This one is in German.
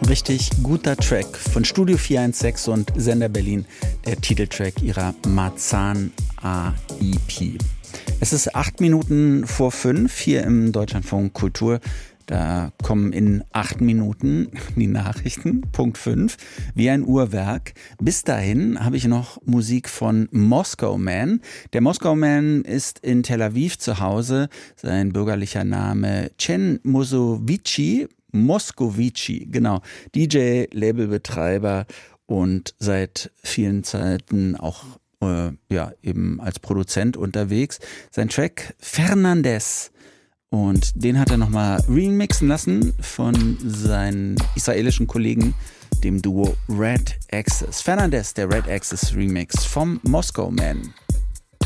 richtig guter Track von Studio 416 und Sender Berlin, der Titeltrack ihrer Marzahn A-EP. Es ist 8 Minuten vor 5 hier im Deutschlandfunk Kultur. Da kommen in 8 Minuten die Nachrichten, Punkt 5, wie ein Uhrwerk. Bis dahin habe ich noch Musik von Moscow Man. Der Moscow Man ist in Tel Aviv zu Hause. Sein bürgerlicher Name Chen Moskovici, genau. DJ, Labelbetreiber und seit vielen Zeiten auch eben als Produzent unterwegs. Sein Track Fernandez. Und den hat er nochmal remixen lassen von seinen israelischen Kollegen, dem Duo Red Axis. Fernandez, der Red Axis Remix vom Moscow Man.